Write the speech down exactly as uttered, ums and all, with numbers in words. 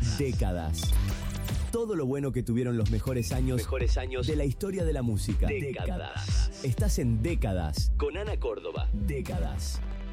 Décadas. Todo lo bueno que tuvieron los mejores años, Mejores años de la historia de la música. Décadas. Estás en Décadas con Ana Córdoba. Décadas.